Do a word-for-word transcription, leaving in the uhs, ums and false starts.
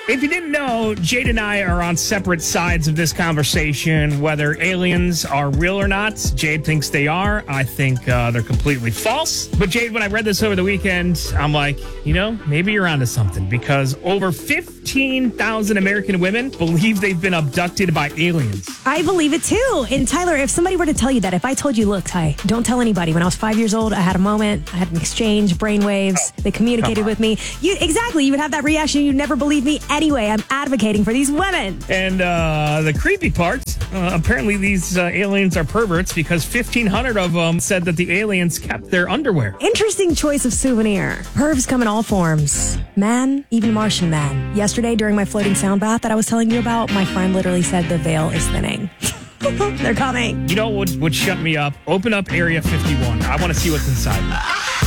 If you didn't know, Jade and I are on separate sides of this conversation, whether aliens are real or not. Jade thinks they are. I think uh, they're completely false. But Jade, when I read this over the weekend, I'm like, you know, maybe you're onto something, because over fifteen thousand American women believe they've been abducted by aliens. I believe it too. And Tyler, if somebody were to tell you that, if I told you, look, Ty, don't tell anybody. When I was five years old, I had a moment. I had an exchange, brainwaves. Oh, they communicated with me. You exactly. You would have that reaction. You'd never believe me. Anyway, I'm advocating for these women. And uh, the creepy part, uh, apparently these uh, aliens are perverts, because fifteen hundred of them said that the aliens kept their underwear. Interesting choice of souvenir. Pervs come in all forms. Man, even Martian man. Yesterday, during my floating sound bath that I was telling you about, my friend literally said the veil is thinning. They're coming. You know what would, would shut me up? Open up Area fifty-one. I want to see what's inside.